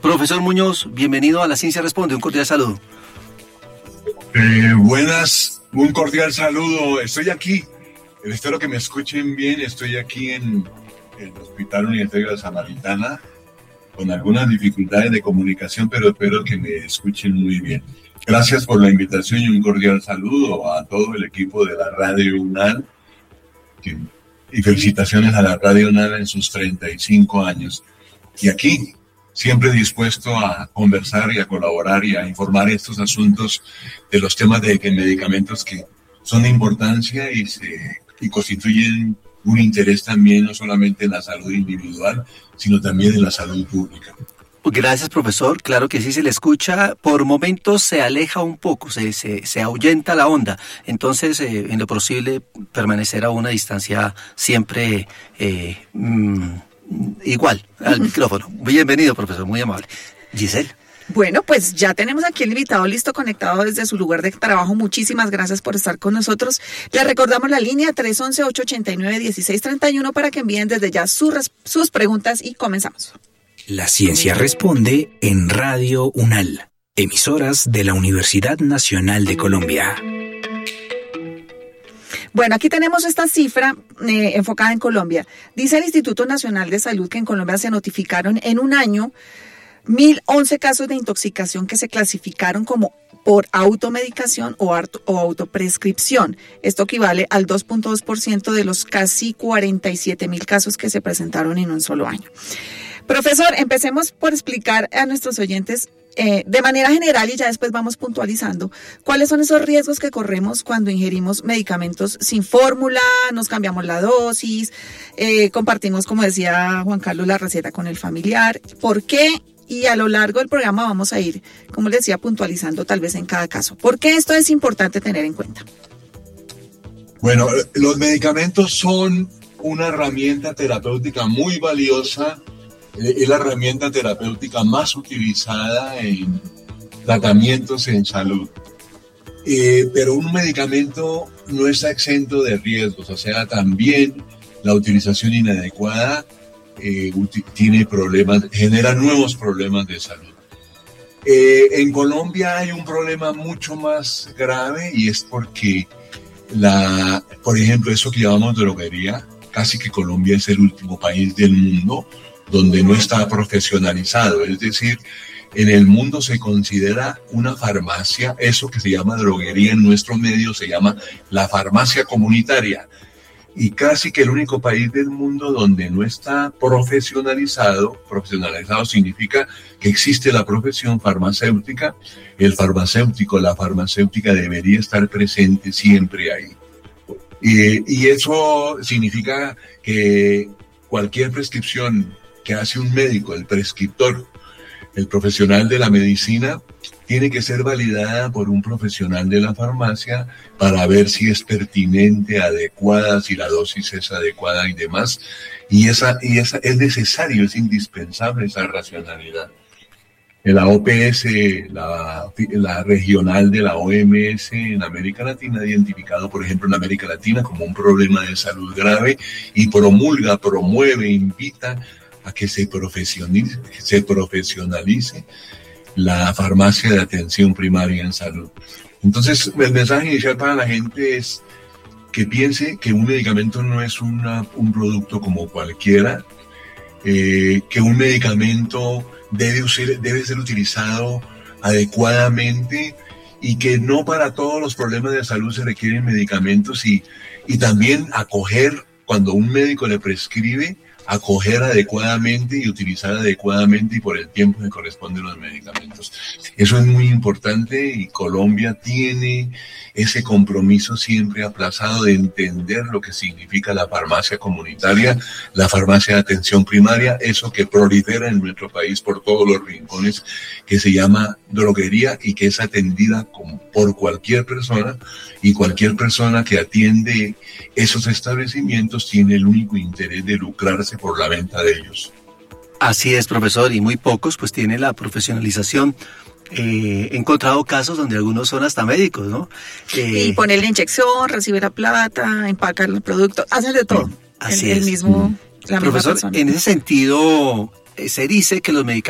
Profesor Muñoz, bienvenido a La Ciencia Responde, un cordial saludo. Buenas, un cordial saludo. Estoy aquí, espero que me escuchen bien. Estoy aquí en el Hospital Universitario de la Samaritana, con algunas dificultades de comunicación, pero espero que me escuchen muy bien. Gracias por la invitación y un cordial saludo a todo el equipo de la Radio UNAL. Y felicitaciones a la Radio UNAL en sus 35 años. Y aquí, siempre dispuesto a conversar y a colaborar y a informar estos asuntos de los temas de medicamentos que son de importancia y constituyen un interés también, no solamente en la salud individual, sino también en la salud pública. Gracias, profesor. Claro que sí se le escucha. Por momentos se aleja un poco, se ahuyenta la onda. Entonces, en lo posible, permanecer a una distancia siempre igual al micrófono. Bienvenido, profesor. Muy amable. Giselle. Bueno, pues ya tenemos aquí el invitado listo, conectado desde su lugar de trabajo. Muchísimas gracias por estar con nosotros. Le recordamos la línea 311-889-1631 para que envíen desde ya sus preguntas y comenzamos. La Ciencia Responde en Radio UNAL, emisoras de la Universidad Nacional de Colombia. Bueno, aquí tenemos esta cifra enfocada en Colombia. Dice el Instituto Nacional de Salud que en Colombia se notificaron en un año 1.011 casos de intoxicación que se clasificaron como por automedicación o autoprescripción. Esto equivale al 2.2% de los casi 47.000 casos que se presentaron en un solo año. Profesor, empecemos por explicar a nuestros oyentes de manera general y ya después vamos puntualizando cuáles son esos riesgos que corremos cuando ingerimos medicamentos sin fórmula, nos cambiamos la dosis, compartimos, como decía Juan Carlos, la receta con el familiar. ¿Por qué? Y a lo largo del programa vamos a ir, como les decía, puntualizando tal vez en cada caso. ¿Por qué esto es importante tener en cuenta? Bueno, los medicamentos son una herramienta terapéutica muy valiosa. Es la herramienta terapéutica más utilizada en tratamientos en salud. Pero un medicamento no está exento de riesgos, o sea, también la utilización inadecuada tiene problemas, genera nuevos problemas de salud. En Colombia hay un problema mucho más grave y es porque, por ejemplo, eso que llamamos droguería, casi que Colombia es el último país del mundo donde no está profesionalizado, es decir, en el mundo se considera una farmacia, eso que se llama droguería en nuestro medio se llama la farmacia comunitaria, y casi que el único país del mundo donde no está profesionalizado significa que existe la profesión farmacéutica, el farmacéutico, la farmacéutica debería estar presente siempre ahí. Y eso significa que cualquier prescripción que hace un médico, el prescriptor, el profesional de la medicina, tiene que ser validada por un profesional de la farmacia para ver si es pertinente, adecuada, si la dosis es adecuada y demás. Y esa es necesario, es indispensable esa racionalidad. La OPS, la regional de la OMS en América Latina ha identificado, por ejemplo, en América Latina como un problema de salud grave y promueve, invita a que se profesionalice la farmacia de atención primaria en salud. Entonces, el mensaje inicial para la gente es que piense que un medicamento no es un producto como cualquiera, que un medicamento debe ser utilizado adecuadamente y que no para todos los problemas de salud se requieren medicamentos y también acoger, cuando un médico le prescribe, acoger adecuadamente y utilizar adecuadamente y por el tiempo que corresponden los medicamentos. Eso es muy importante y Colombia tiene ese compromiso siempre aplazado de entender lo que significa la farmacia comunitaria, la farmacia de atención primaria, eso que prolifera en nuestro país por todos los rincones, que se llama droguería y que es atendida por cualquier persona, y cualquier persona que atiende esos establecimientos tiene el único interés de lucrarse por la venta de ellos. Así es, profesor, y muy pocos pues tienen la profesionalización. He encontrado casos donde algunos son hasta médicos, ¿no? Y poner la inyección, recibir la plata, empacar el producto, hacen de todo. Así el mismo, la profesor, misma persona. En ese sentido, se dice que los medicamentos